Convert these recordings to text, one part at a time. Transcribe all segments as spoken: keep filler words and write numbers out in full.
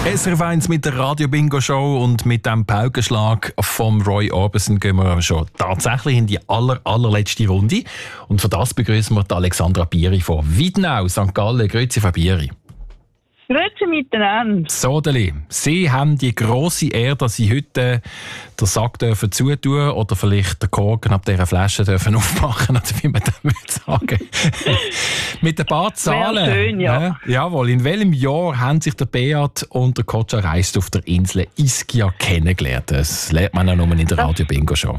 S R F eins mit der Radio-Bingo-Show und mit dem Paukenschlag vom Roy Orbison gehen wir schon tatsächlich in die aller, allerletzte Runde. Und für das begrüßen wir die Alexandra Bieri von Wiedenau, Sankt Gallen. Grüezi, Frau Bieri. Grüezi miteinander. Sodeli, Sie haben die grosse Ehre, dass Sie heute den Sack dürfen zutun oder vielleicht den Korken ab dieser Flasche dürfen aufmachen, oder wie man das sagen mit ein paar Zahlen. Wäre schön, ja. Äh, jawohl. In welchem Jahr haben sich der Beat und der Kotscha Reist auf der Insel Ischia kennengelernt? Das lernt man ja nur in der Radio-Bingo-Show.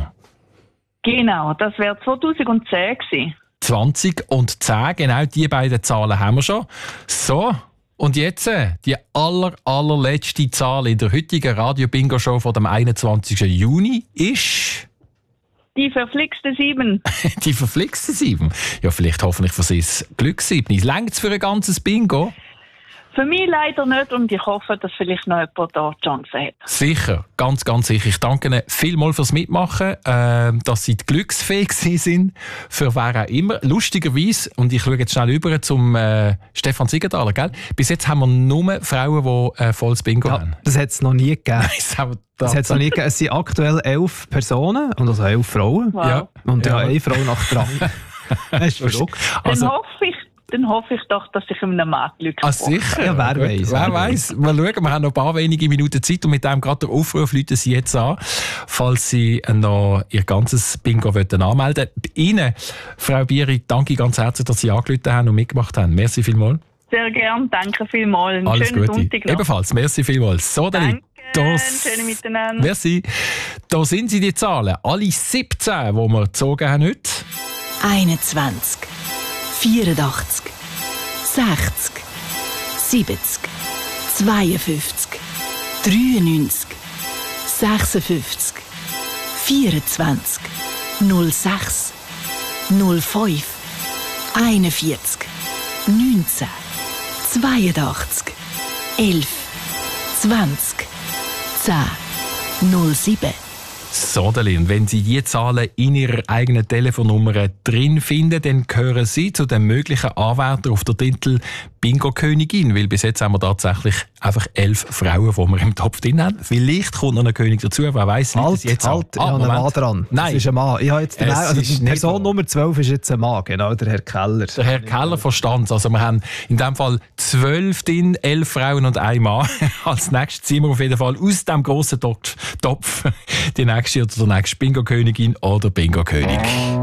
Genau, das wäre zweitausendzehn gewesen. zwanzig und zehn, genau die beiden Zahlen haben wir schon. So. Und jetzt äh, die aller, allerletzte Zahl in der heutigen Radio-Bingo-Show von dem einundzwanzigsten Juni ist... Die verflixte sieben. Die verflixte sieben? Ja, vielleicht hoffentlich für Sie das Glück sieben. Längt es für ein ganzes Bingo? Für mich leider nicht und ich hoffe, dass vielleicht noch jemand da die Chance hat. Sicher, ganz, ganz sicher. Ich danke Ihnen vielmals fürs Mitmachen, äh, dass Sie glücksfähig sind, für wer auch immer. Lustigerweise, und ich schaue jetzt schnell über zum äh, Stefan Siegenthaler, gell? Bis jetzt haben wir nur Frauen, die äh, volles Bingo ja, haben. Das hat es noch nie gegeben. Das haben wir das hat's noch nie gegeben. Es sind aktuell elf Personen, und also elf Frauen. Wow. Ja. Und ja, Ja. eine Frau nach dran. Das ist verrückt. Also, Dann hoffe ich, Dann hoffe ich doch, dass ich einem Mann Glück Ah, sicher? Ja, wer Gut. weiss. Wer weiss. Mal schauen, wir haben noch ein paar wenige Minuten Zeit und mit dem gerade der Aufruf läuten Sie jetzt an, falls Sie noch Ihr ganzes Bingo wollen anmelden wollen. Ihnen, Frau Bieri, danke ganz herzlich, dass Sie angerufen haben und mitgemacht haben. Merci vielmals. Sehr gern, danke vielmals. Einen Alles schönen Gute. Sonntag noch. Ebenfalls, merci vielmals. So, Danke, das... schöne Miteinander. Merci. Da sind sie, die Zahlen. Alle siebzehn, die wir gezogen haben heute. einundzwanzig, vierundachtzig, sechzig, siebzig, zweiundfünfzig, dreiundneunzig, sechsundfünfzig, vierundzwanzig, null sechs, null fünf, einundvierzig, neunzehn, zweiundachtzig, elf, zwanzig, zehn, null sieben. Sodeli, und wenn Sie die Zahlen in Ihrer eigenen Telefonnummer drin finden, dann gehören Sie zu den möglichen Anwärtern auf den Titel Bingo-Königin, weil bis jetzt haben wir tatsächlich einfach elf Frauen, die wir im Topf drin haben. Vielleicht kommt noch ein König dazu, wer weiss, liegt es Halt, jetzt halt, an. ich Ah, habe einen Moment. Mann dran. Nein. Das ist ein Mann. Ich habe jetzt den Es also ist die nicht Person wahr. Nummer zwölf ist jetzt ein Mann, genau, der Herr Keller. Der Herr Keller verstand also wir haben in diesem Fall zwölf drin, elf Frauen und ein Mann. Als nächstes ziehen wir auf jeden Fall aus diesem grossen Topf die nächste oder der nächste Bingo-Königin oder Bingo-König.